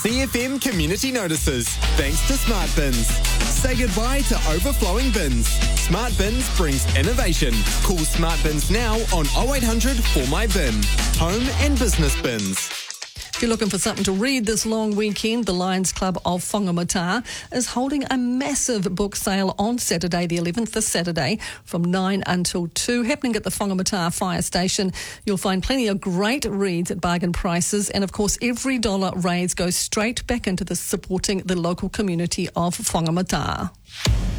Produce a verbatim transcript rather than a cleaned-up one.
C F M Community Notices, thanks to Smart Bins. Say goodbye to overflowing bins. Smart Bins brings innovation. Call Smart Bins now on oh eight hundred four my bin. Home and business bins. If you're looking for something to read this long weekend, the Lions Club of Whangamata is holding a massive book sale on Saturday the eleventh, this Saturday, from nine until two, happening at the Whangamata Fire Station. You'll find plenty of great reads at bargain prices, and of course every dollar raised goes straight back into the supporting the local community of Whangamata.